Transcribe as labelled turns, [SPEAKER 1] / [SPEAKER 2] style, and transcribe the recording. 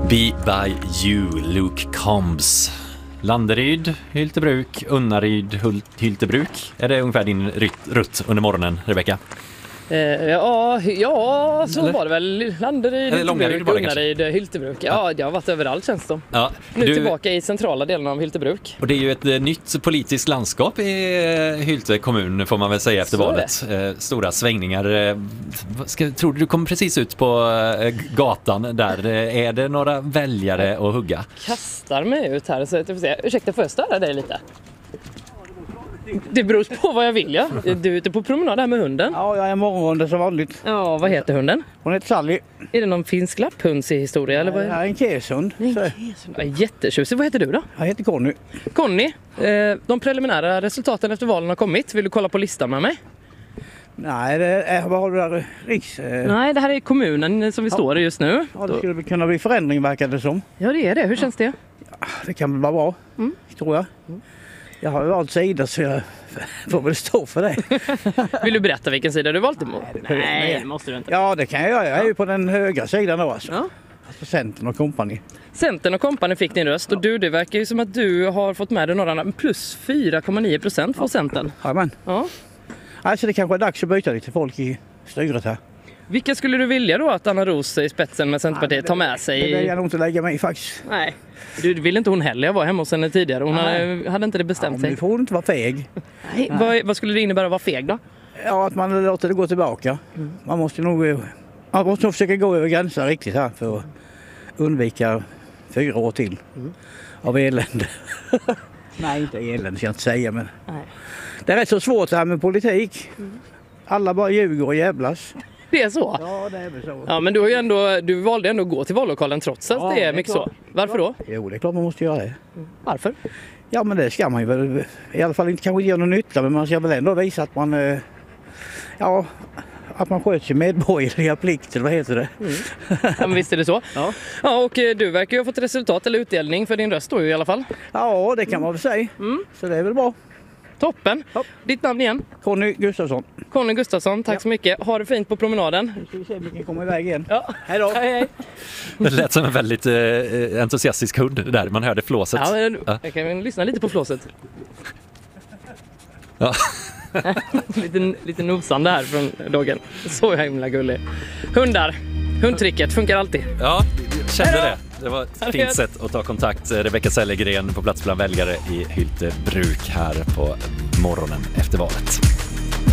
[SPEAKER 1] Be by you, Luke Combs. Landeryd, Hyltebruk, Unnaryd, Hyltebruk. Är det ungefär din rutt under morgonen, Rebecka?
[SPEAKER 2] Ja, så var det väl. Landeryd, Hyltebruk, Unnaryd, Hyltebruk. Ja, jag har varit överallt känns det.
[SPEAKER 1] Ja,
[SPEAKER 2] nu tillbaka i centrala delen av Hyltebruk.
[SPEAKER 1] Och det är ju ett nytt politiskt landskap i Hylte kommun får man väl säga efter valet. Stora svängningar. Tror du kommer precis ut på gatan där. Är det några väljare att hugga?
[SPEAKER 2] Kastar mig ut här så att jag får se. Ursäkta, får jag störa dig lite? Det beror på vad jag vill, ja. Du är ute på promenad här med hunden.
[SPEAKER 3] Ja, jag är morgonrunde som vanligt.
[SPEAKER 2] Ja, vad heter hunden?
[SPEAKER 3] Hon heter Sally.
[SPEAKER 2] Är det någon finsk lapphunds i historia? Eller vad?
[SPEAKER 3] Det är en keshund.
[SPEAKER 2] Ja, jättetjusig. Vad heter du då?
[SPEAKER 3] Jag heter Conny.
[SPEAKER 2] Conny, de preliminära resultaten efter valen har kommit. Vill du kolla på listan med mig?
[SPEAKER 3] Nej, det är, vad har du där?
[SPEAKER 2] Nej, det här är kommunen som vi står i just nu.
[SPEAKER 3] Ja, det skulle kunna bli förändring verkar det som.
[SPEAKER 2] Ja, det är det. Hur känns det?
[SPEAKER 3] Ja, det kan väl vara bra, tror jag. Jag har ju valt sida så jag får väl stå för det.
[SPEAKER 2] Vill du berätta vilken sida du valt emot? Nej, det måste du inte.
[SPEAKER 3] Ja, det kan jag göra. Jag är ju på den högra sidan då alltså.
[SPEAKER 2] Ja.
[SPEAKER 3] Alltså Centern och kompani.
[SPEAKER 2] Centern och kompani fick din röst och det verkar ju som att du har fått med dig några plus 4,9% för Centern.
[SPEAKER 3] Jajamän.
[SPEAKER 2] Ja.
[SPEAKER 3] Alltså det kanske är dags att byta lite folk i styret här.
[SPEAKER 2] Vilka skulle du vilja då att Anna Ros i spetsen med Centerpartiet tar med sig?
[SPEAKER 3] Det vill jag nog inte lägga mig faktiskt.
[SPEAKER 2] Nej, du vill inte hon heller. Jag var hemma hos henne tidigare. Hon hade inte det bestämt sig.
[SPEAKER 3] Du får inte vara feg.
[SPEAKER 2] Nej. Vad skulle det innebära att vara feg då?
[SPEAKER 3] Ja, att man låter det gå tillbaka. Man måste nog försöka gå över gränser riktigt här för att undvika 4 år till av elände. Nej, inte elände ska jag inte säga, men det är rätt så svårt det här med politik. Alla bara ljuger och jävlas.
[SPEAKER 2] Det är så?
[SPEAKER 3] Ja, det är väl så.
[SPEAKER 2] Ja, men du valde ändå att gå till vallokalen trots att det är mycket så. Varför då?
[SPEAKER 3] Jo, det är klart man måste göra det.
[SPEAKER 2] Varför?
[SPEAKER 3] Ja, men det ska man ju väl. I alla fall inte kanske göra någon nytta, men man ska väl ändå visa att man att man sköter sin medborgerliga plikt, eller vad heter det?
[SPEAKER 2] Ja, men visst är det så. Ja, och du verkar ju ha fått resultat eller utdelning för din röst då i alla fall.
[SPEAKER 3] Ja, det kan man väl säga. Så det är väl bra.
[SPEAKER 2] Toppen.
[SPEAKER 3] Ja.
[SPEAKER 2] Ditt namn igen?
[SPEAKER 3] Conny Gustafsson.
[SPEAKER 2] Conny Gustafsson, tack så mycket. Ha det fint på promenaden.
[SPEAKER 3] Nu ska vi se om vi kan komma iväg igen.
[SPEAKER 2] Ja.
[SPEAKER 3] Hej då.
[SPEAKER 2] Hej.
[SPEAKER 1] Det lät som en väldigt entusiastisk hund där. Man hörde flåset.
[SPEAKER 2] Ja, jag kan lyssna lite på flåset.
[SPEAKER 1] Ja.
[SPEAKER 2] lite nosande här från doggen. Så himla gullig. Hundtricket funkar alltid.
[SPEAKER 1] Ja, kände det. Det var ett fint sätt att ta kontakt. Rebecka Sellegren på plats bland väljare i Hyltebruk här på morgonen efter valet.